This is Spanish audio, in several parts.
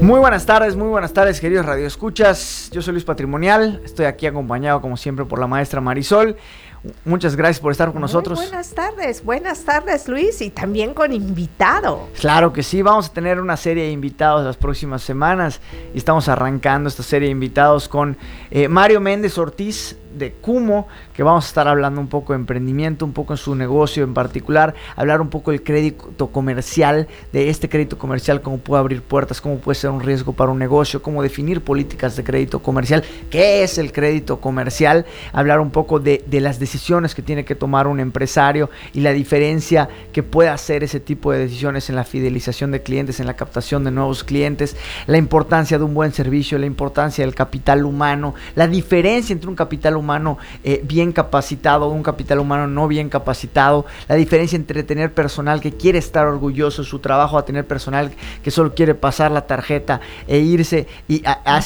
Muy buenas tardes, queridos radioescuchas. Yo soy Luis Patrimonial, estoy aquí acompañado como siempre por la maestra Marisol. Muchas gracias por estar con nosotros. Buenas tardes Luis, y también con invitado. Claro que sí, vamos a tener una serie de invitados las próximas semanas y estamos arrancando esta serie de invitados con Mario Méndez Ortiz de Kumo, que vamos a estar hablando un poco de emprendimiento, un poco en su negocio en particular, hablar un poco del crédito comercial, de este crédito comercial, cómo puede abrir puertas, cómo puede ser un riesgo para un negocio, cómo definir políticas de crédito comercial, qué es el crédito comercial, hablar un poco de las decisiones que tiene que tomar un empresario y la diferencia que puede hacer ese tipo de decisiones en la fidelización de clientes, en la captación de nuevos clientes, la importancia de un buen servicio, la importancia del capital humano, la diferencia entre un capital humano bien capacitado, un capital humano no bien capacitado, la diferencia entre tener personal que quiere estar orgulloso de su trabajo a tener personal que solo quiere pasar la tarjeta e irse y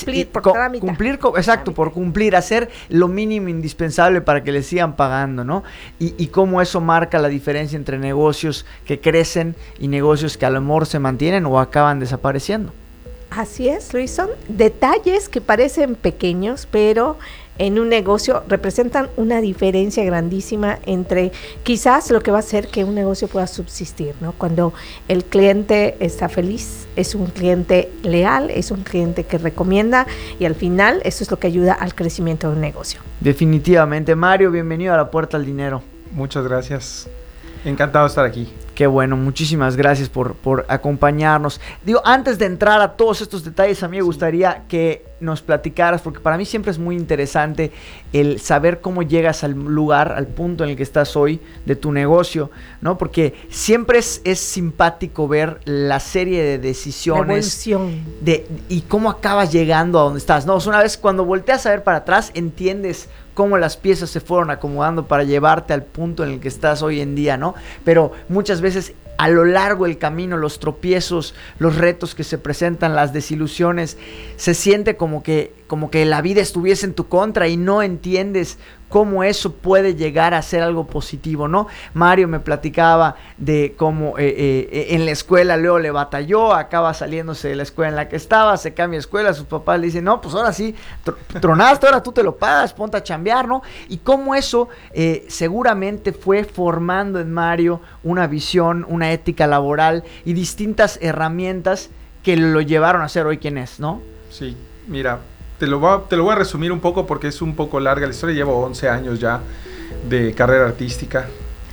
por cumplir, hacer lo mínimo indispensable para que le sigan pagando, ¿no? Y cómo eso marca la diferencia entre negocios que crecen y negocios que a lo mejor se mantienen o acaban desapareciendo. Así es, Luis, son detalles que parecen pequeños, pero en un negocio representan una diferencia grandísima entre quizás lo que va a hacer que un negocio pueda subsistir, ¿no? Cuando el cliente está feliz, es un cliente leal, es un cliente que recomienda, y al final eso es lo que ayuda al crecimiento de un negocio. Definitivamente. Mario, bienvenido a La Puerta al Dinero. Muchas gracias. Encantado de estar aquí. Qué bueno, muchísimas gracias por acompañarnos. Digo, antes de entrar a todos estos detalles, a mí me gustaría que nos platicaras, porque para mí siempre es muy interesante el saber cómo llegas al lugar, al punto en el que estás hoy de tu negocio, ¿no? Porque siempre es simpático ver la serie de decisiones y cómo acabas llegando a donde estás, ¿no? O sea, una vez cuando volteas a ver para atrás, entiendes cómo las piezas se fueron acomodando para llevarte al punto en el que estás hoy en día, ¿no? Pero muchas veces a lo largo del camino, los tropiezos, los retos que se presentan, las desilusiones, se siente como que la vida estuviese en tu contra y no entiendes cómo eso puede llegar a ser algo positivo, ¿no? Mario me platicaba de cómo en la escuela luego le batalló, acaba saliéndose de la escuela en la que estaba, se cambia de escuela, sus papás le dicen, no, pues ahora sí, tronaste, ahora tú te lo pagas, ponte a chambear, ¿no? Y cómo eso seguramente fue formando en Mario una visión, una ética laboral y distintas herramientas que lo llevaron a ser hoy quien es, ¿no? Sí, mira, te lo voy a resumir un poco porque es un poco larga la historia. Llevo 11 años ya de carrera artística.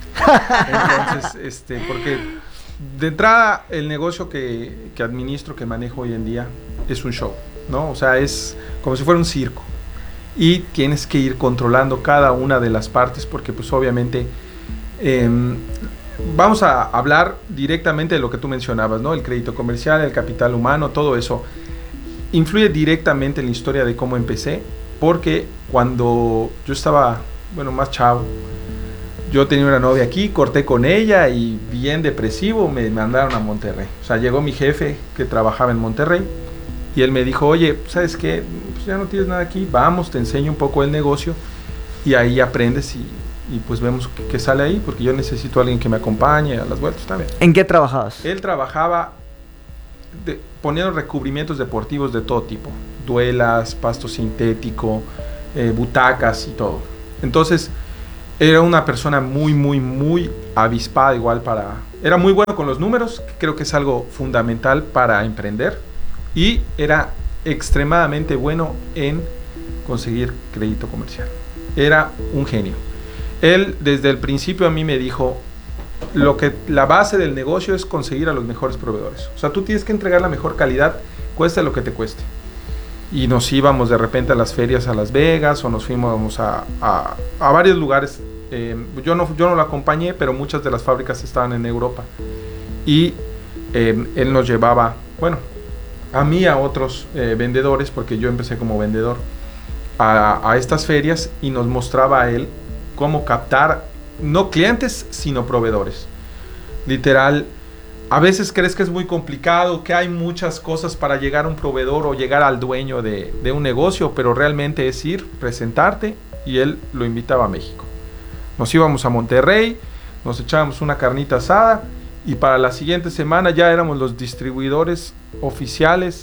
Entonces, porque de entrada el negocio que administro, que manejo hoy en día, es un show, ¿no? O sea, es como si fuera un circo. Y tienes que ir controlando cada una de las partes porque pues obviamente vamos a hablar directamente de lo que tú mencionabas, ¿no? El crédito comercial, el capital humano, todo eso influye directamente en la historia de cómo empecé, porque cuando yo estaba, más chavo, yo tenía una novia aquí, corté con ella y bien depresivo me mandaron a Monterrey. O sea, llegó mi jefe que trabajaba en Monterrey y él me dijo, oye, ¿sabes qué? Pues ya no tienes nada aquí, vamos, te enseño un poco el negocio y ahí aprendes y pues vemos qué sale ahí, porque yo necesito a alguien que me acompañe a las vueltas, está bien. ¿En qué trabajabas? Él trabajaba poniendo recubrimientos deportivos de todo tipo, duelas, pasto sintético, butacas y todo. Entonces era una persona muy avispada, era muy bueno con los números, que creo que es algo fundamental para emprender, y era extremadamente bueno en conseguir crédito comercial. Era un genio. Él desde el principio a mí me dijo, la base del negocio es conseguir a los mejores proveedores. O sea, tú tienes que entregar la mejor calidad, cueste lo que te cueste. Y nos íbamos de repente a las ferias a Las Vegas, o nos fuimos a varios lugares. Yo no lo acompañé, pero muchas de las fábricas estaban en Europa. Y él nos llevaba, a mí, a otros vendedores, porque yo empecé como vendedor, a estas ferias, y nos mostraba a él cómo captar no clientes, sino proveedores. Literal, a veces crees que es muy complicado, que hay muchas cosas para llegar a un proveedor o llegar al dueño de un negocio, pero realmente es ir, presentarte, y él lo invitaba a México. Nos íbamos a Monterrey, nos echábamos una carnita asada, y para la siguiente semana ya éramos los distribuidores oficiales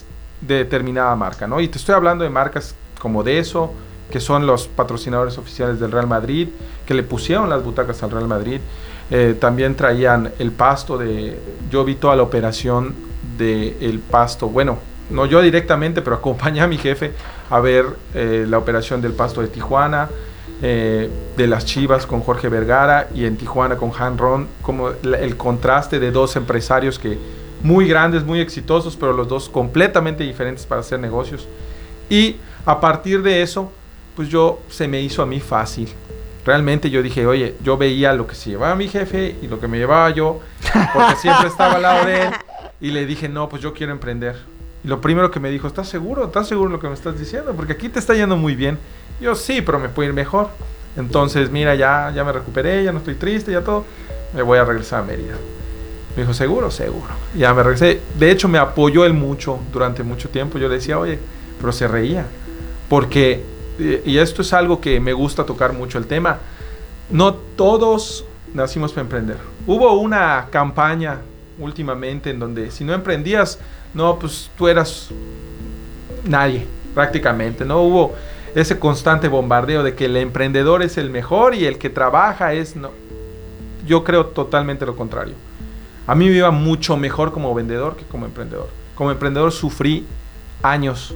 de determinada marca, ¿no? Y te estoy hablando de marcas como Deso, que son los patrocinadores oficiales del Real Madrid, que le pusieron las butacas al Real Madrid. También traían el pasto yo vi toda la operación del pasto, bueno, no yo directamente, pero acompañé a mi jefe a ver la operación del pasto de Tijuana, de las Chivas con Jorge Vergara, y en Tijuana con Han Ron, como el contraste de dos empresarios que muy grandes, muy exitosos, pero los dos completamente diferentes para hacer negocios. Y a partir de eso, pues se me hizo a mí fácil. Realmente yo dije, oye, yo veía lo que se llevaba mi jefe y lo que me llevaba yo, porque siempre estaba al lado de él, y le dije, no, pues yo quiero emprender. Y lo primero que me dijo, ¿estás seguro? ¿Estás seguro de lo que me estás diciendo? Porque aquí te está yendo muy bien. Yo, sí, pero me puede ir mejor. Entonces, mira, ya me recuperé, ya no estoy triste, ya todo. Me voy a regresar a Mérida. Me dijo, ¿seguro? Seguro. Ya me regresé. De hecho, me apoyó él mucho durante mucho tiempo. Yo le decía, oye, pero se reía. Porque, y esto es algo que me gusta tocar mucho el tema, no todos nacimos para emprender. Hubo una campaña últimamente en donde si no emprendías, no, pues tú eras nadie, prácticamente. No hubo ese constante bombardeo de que el emprendedor es el mejor y el que trabaja no. Yo creo totalmente lo contrario. A mí me iba mucho mejor como vendedor que como emprendedor. Como emprendedor sufrí años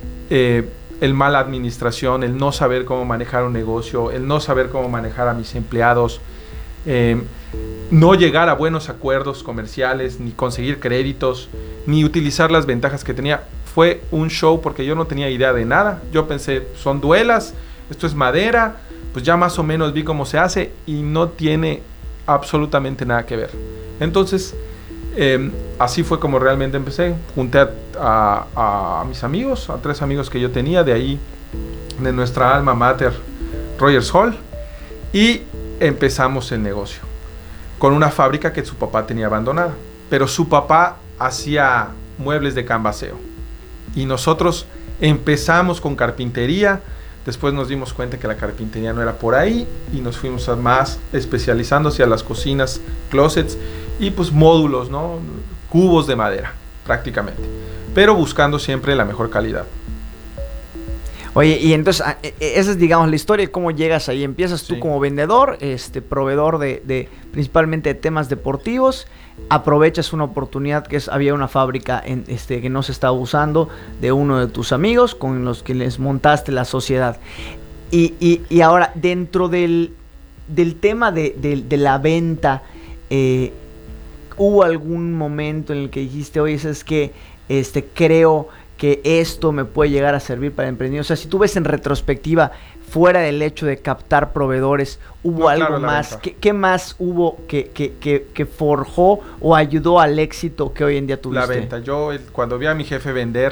el mala administración, el no saber cómo manejar un negocio, el no saber cómo manejar a mis empleados, no llegar a buenos acuerdos comerciales, ni conseguir créditos, ni utilizar las ventajas que tenía. Fue un show porque yo no tenía idea de nada. Yo pensé, son duelas, esto es madera, pues ya más o menos vi cómo se hace y no tiene absolutamente nada que ver. Entonces, así fue como realmente empecé. Junté a mis amigos, a 3 amigos que yo tenía de ahí, de nuestra alma mater, Rogers Hall, y empezamos el negocio con una fábrica que su papá tenía abandonada, pero su papá hacía muebles de canvaseo y nosotros empezamos con carpintería. Después nos dimos cuenta que la carpintería no era por ahí y nos fuimos más especializando hacia las cocinas, closets y pues módulos, ¿no? Cubos de madera prácticamente, pero buscando siempre la mejor calidad. Oye, y entonces esa es, digamos, la historia de cómo llegas ahí. Empiezas tú como vendedor, proveedor de principalmente de temas deportivos. Aprovechas una oportunidad había una fábrica que no se estaba usando de uno de tus amigos con los que les montaste la sociedad. Y ahora, dentro del tema de la venta, ¿hubo algún momento en el que dijiste, oye, es que creo que esto me puede llegar a servir para emprender? O sea, si tú ves en retrospectiva, fuera del hecho de captar proveedores, ¿hubo algo más? ¿Qué más hubo que forjó o ayudó al éxito que hoy en día tuviste? La venta. Yo cuando vi a mi jefe vender,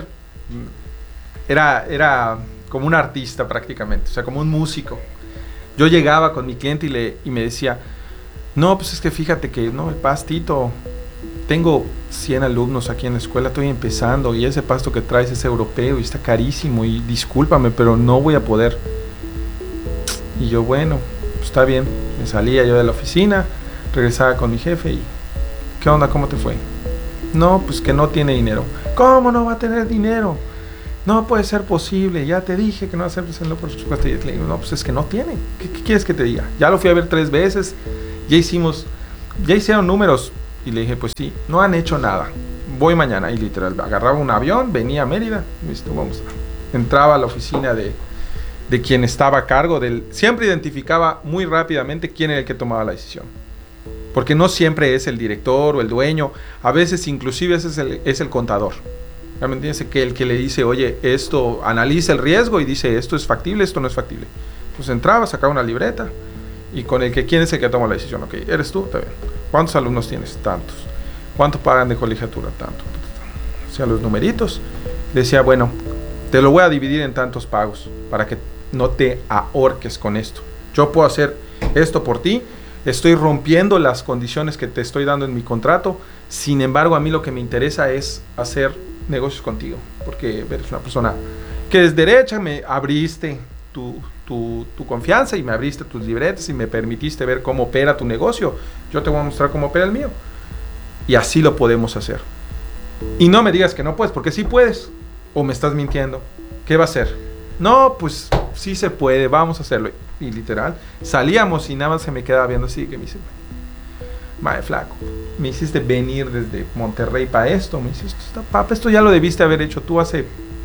era como un artista prácticamente, o sea, como un músico. Yo llegaba con mi cliente y me decía, no, pues es que fíjate que, no, el pastito, tengo 100 alumnos aquí en la escuela, estoy empezando y ese pasto que traes es europeo y está carísimo y discúlpame, pero no voy a poder. Y yo, bueno, pues está bien. Me salía yo de la oficina, regresaba con mi jefe y ¿qué onda? ¿Cómo te fue? No, pues que no tiene dinero. ¿Cómo no va a tener dinero? No puede ser posible, ya te dije que no aceptes el no por supuesto. Y le digo, no, pues es que no tiene. ¿Qué quieres que te diga? Ya lo fui a ver 3 veces, ya hicieron números. Y le dije, pues sí, no han hecho nada. Voy mañana. Y literal, agarraba un avión, venía a Mérida. Listo, vamos. Entraba a la oficina de quien estaba a cargo siempre identificaba muy rápidamente quién era el que tomaba la decisión. Porque no siempre es el director o el dueño. A veces inclusive es el contador. ¿Me entiendes? Que el que le dice, oye, esto, analiza el riesgo y dice, esto es factible, esto no es factible. Entonces entraba, sacaba una libreta y con quién es el que toma la decisión. Ok, eres tú, está bien. ¿Cuántos alumnos tienes? Tantos. ¿Cuánto pagan de colegiatura? Tanto. O sea, los numeritos. Decía, bueno, te lo voy a dividir en tantos pagos para que no te ahorques con esto. Yo puedo hacer esto por ti. Estoy rompiendo las condiciones que te estoy dando en mi contrato. Sin embargo, a mí lo que me interesa es hacer negocios contigo. Porque eres una persona que desde derecha me abriste tu confianza y me abriste tus libretas y me permitiste ver cómo opera tu negocio. Yo te voy a mostrar cómo opera el mío. Y así lo podemos hacer. Y no me digas que no puedes, porque sí puedes. ¿O me estás mintiendo? ¿Qué va a hacer? No, pues sí se puede, vamos a hacerlo. Y literal, salíamos y nada más se me quedaba viendo así, que me dice, mae, flaco, me hiciste venir desde Monterrey para esto, me hiciste, papá, esto ya lo debiste haber hecho tú hace,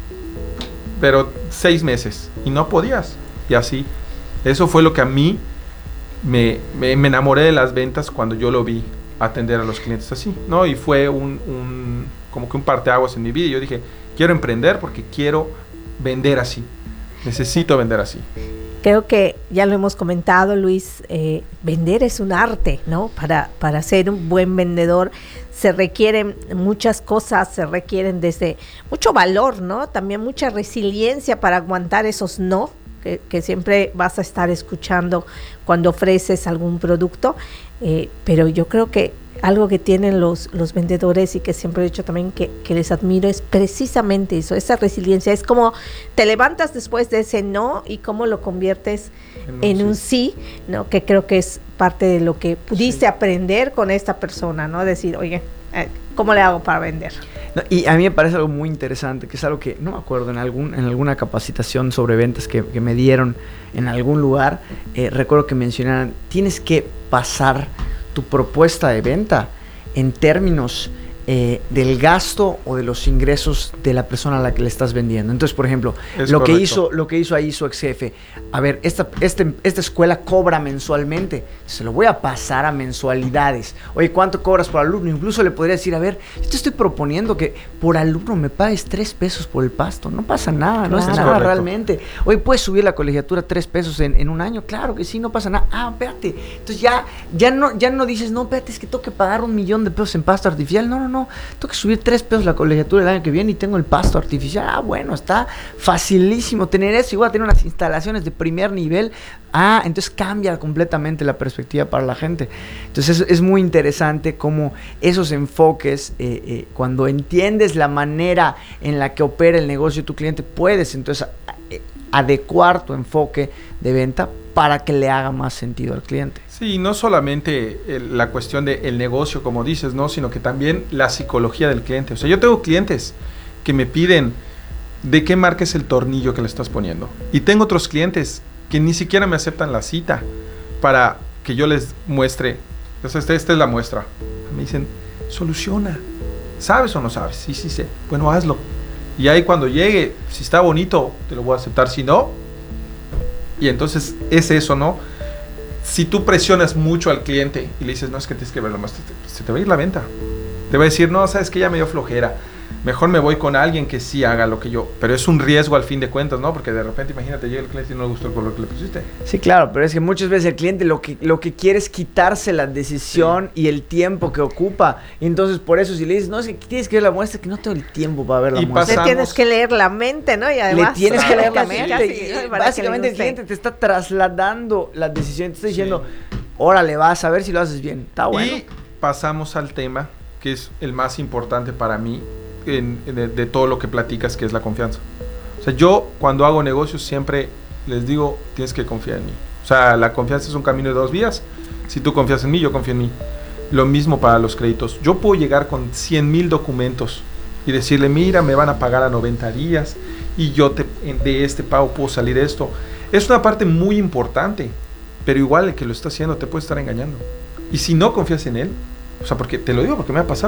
pero 6 meses, y no podías, y así. Eso fue lo que a mí me enamoré de las ventas cuando yo lo vi atender a los clientes así, ¿no? Y fue como que un parteaguas en mi vida, y yo dije, quiero emprender porque quiero vender así, necesito vender así. Creo que ya lo hemos comentado, Luis, vender es un arte, ¿no? Para ser un buen vendedor se requieren muchas cosas, se requieren desde mucho valor, ¿no? También mucha resiliencia para aguantar esos no, que siempre vas a estar escuchando cuando ofreces algún producto, pero yo creo que algo que tienen los vendedores y que siempre he dicho también que les admiro es precisamente eso, esa resiliencia. Es como te levantas después de ese no y cómo lo conviertes en un sí, ¿no? Que creo que es parte de lo que pudiste aprender con esta persona, ¿no? Decir, oye, ¿cómo le hago para vender? No, y a mí me parece algo muy interesante, que es algo que no me acuerdo en alguna capacitación sobre ventas que me dieron en algún lugar, recuerdo que mencionaban, tienes que pasar tu propuesta de venta en términos del gasto o de los ingresos de la persona a la que le estás vendiendo. Entonces, por ejemplo, lo que hizo ahí su ex jefe, a ver, esta escuela cobra mensualmente, se lo voy a pasar a mensualidades. Oye, ¿cuánto cobras por alumno? Incluso le podría decir, a ver, yo te estoy proponiendo que por alumno me pagues 3 pesos por el pasto, no pasa nada, no es nada realmente. Oye, ¿puedes subir la colegiatura 3 pesos en un año? Claro que sí, no pasa nada. Ah, espérate, entonces ya no dices, no, espérate, es que tengo que pagar $1,000,000 de pesos en pasto artificial. No, tengo que subir 3 pesos la colegiatura el año que viene y tengo el pasto artificial. Ah, bueno, está facilísimo tener eso. Igual tener unas instalaciones de primer nivel. Ah, entonces cambia completamente la perspectiva para la gente. Entonces es muy interesante cómo esos enfoques, cuando entiendes la manera en la que opera el negocio de tu cliente, puedes entonces adecuar tu enfoque de venta para que le haga más sentido al cliente. Sí, no solamente la cuestión del negocio, como dices, ¿no? Sino que también la psicología del cliente. O sea, yo tengo clientes que me piden de qué marca es el tornillo que le estás poniendo. Y tengo otros clientes que ni siquiera me aceptan la cita para que yo les muestre. Entonces, esta es la muestra. Me dicen, soluciona. ¿Sabes o no sabes? Sí, sé. Bueno, hazlo. Y ahí cuando llegue, si está bonito, te lo voy a aceptar. Si no, y entonces es eso, ¿no? Si tú presionas mucho al cliente y le dices, no, es que tienes que verlo más, se te va a ir la venta. Te va a decir, no, sabes que ya me dio flojera. Mejor me voy con alguien que sí haga lo que yo. Pero es un riesgo al fin de cuentas, ¿no? Porque de repente, imagínate, llega el cliente y no le gustó el color que le pusiste. Sí, claro, pero es que muchas veces el cliente lo que quiere es quitarse la decisión y el tiempo que ocupa. Y entonces, por eso, si le dices, no, es que tienes que ver la muestra, que no tengo el tiempo para ver la muestra. Le tienes que leer la mente, ¿no? Y además, le tienes que leer la mente. Básicamente, el cliente te está trasladando la decisión. Te está diciendo, órale, vas a ver si lo haces bien. Está bueno. Y pasamos al tema que es el más importante para mí de todo lo que platicas, que es la confianza. O sea, yo cuando hago negocios siempre les digo, tienes que confiar en mí. O sea, la confianza es un camino de 2 vías. Si tú confías en mí, yo confío en mí. Lo mismo para los créditos. Yo puedo llegar con 100,000 documentos y decirle, mira, me van a pagar a 90 días y yo de este pago puedo salir esto. Es una parte muy importante, pero igual el que lo está haciendo te puede estar engañando. Y si no confías en él, o sea, porque te lo digo porque me ha pasado.